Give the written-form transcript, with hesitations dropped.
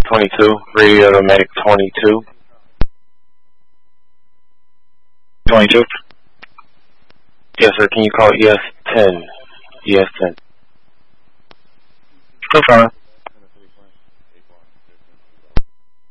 22, Radio Automatic 22. 22? Yes, sir. Can you call ES10? ES10. No problem.